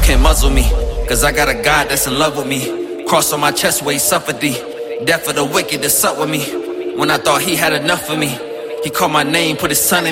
can't muzzle me, cause I got a God that's in love with me. Cross on my chest where he suffered thee. Death of the wicked to sup with me. When I thought he had enough of me, he called my name, put his son in